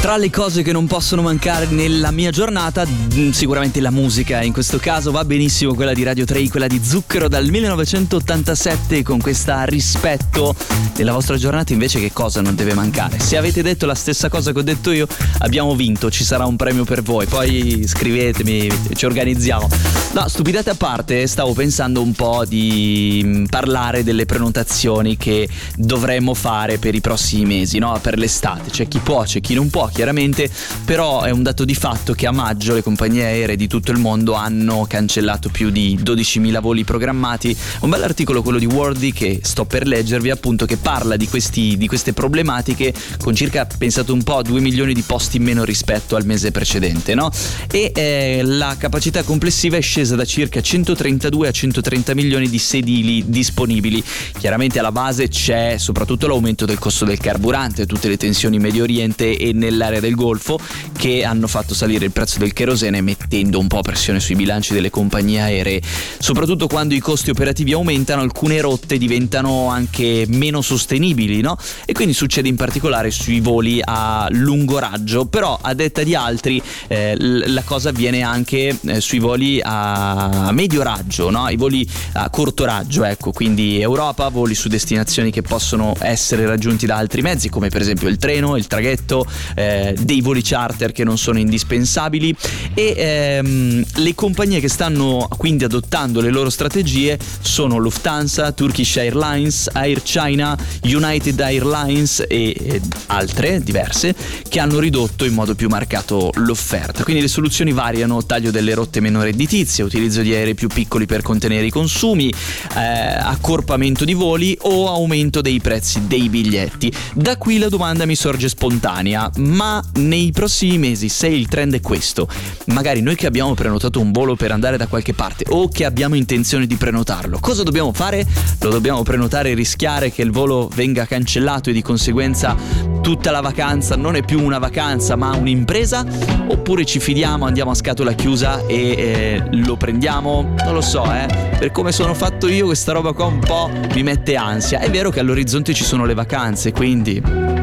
Tra le cose che non possono mancare nella mia giornata, sicuramente la musica. In questo caso va benissimo quella di Radio 3, quella di Zucchero dal 1987, con questa Rispetto. Nella vostra giornata invece che cosa non deve mancare? Se avete detto la stessa cosa che ho detto io, abbiamo vinto, ci sarà un premio per voi. Poi scrivetemi, ci organizziamo. No, stupidate a parte, stavo pensando un po' di parlare delle prenotazioni che dovremmo fare per i prossimi mesi, no? Per l'estate. C'è chi può, c'è chi non può, chiaramente, però è un dato di fatto che a maggio le compagnie aeree di tutto il mondo hanno cancellato più di 12.000 voli programmati. Un bell'articolo, quello di Wordy, che sto per leggervi, appunto, che parla di queste problematiche, con circa, pensate un po', 2 milioni di posti in meno rispetto al mese precedente, no? E la capacità complessiva è scesa da circa 132 a 130 milioni di sedili disponibili. Chiaramente alla base c'è soprattutto l'aumento del costo del carburante, tutte le tensioni in Medio Oriente e nell'area del Golfo, che hanno fatto salire il prezzo del kerosene, mettendo un po' pressione sui bilanci delle compagnie aeree. Soprattutto quando i costi operativi aumentano, alcune rotte diventano anche meno sostenibili, no? E quindi succede in particolare sui voli a lungo raggio. Però, a detta di altri, la cosa avviene anche sui voli a medio raggio, no? I voli a corto raggio, ecco, quindi Europa, voli su destinazioni che possono essere raggiunti da altri mezzi, come per esempio il treno, il traghetto, dei voli charter che non sono indispensabili. E le compagnie che stanno quindi adottando le loro strategie sono Lufthansa, Turkish Airlines, Air China, United Airlines e altre diverse, che hanno ridotto in modo più marcato l'offerta. Quindi le soluzioni variano: taglio delle rotte meno redditizie, utilizzo di aerei più piccoli per contenere i consumi, accorpamento di voli o aumento dei prezzi dei biglietti. Da qui la domanda mi sorge spontanea: ma nei prossimi mesi, se il trend è questo, magari noi che abbiamo prenotato un volo per andare da qualche parte o che abbiamo intenzione di prenotarlo, cosa dobbiamo fare? Lo dobbiamo prenotare e rischiare che il volo venga cancellato e di conseguenza tutta la vacanza non è più una vacanza ma un'impresa? Oppure ci fidiamo, andiamo a scatola chiusa e lo prendiamo? Non lo so, per come sono fatto io questa roba qua un po' mi mette ansia. È vero che all'orizzonte ci sono le vacanze, quindi